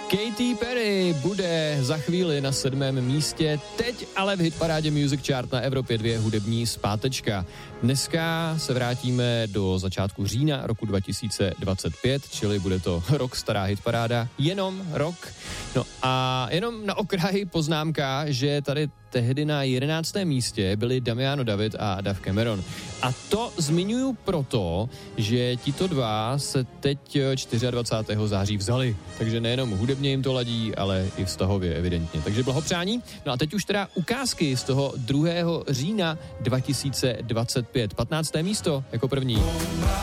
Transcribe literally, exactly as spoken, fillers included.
Katy Perry bude za chvíli na sedmém místě, teď ale v hitparádě Music Chart na Evropě dva hudební zpátečka. Dneska se vrátíme do začátku října roku dva tisíce dvacet pět, čili bude to rok stará hitparáda, jenom rok. No a jenom na okraji poznámka, že tady tehdy na jedenáctém místě byli Damiano David a Dave Cameron. A to zmiňuju proto, že tito dva se teď dvacátého čtvrtého září vzali. Takže nejenom hudebně jim to ladí, ale i vztahově evidentně. Takže blahopřání. No a teď už teda ukázky z toho druhého října dva tisíce dvacet pět. patnácté místo jako první.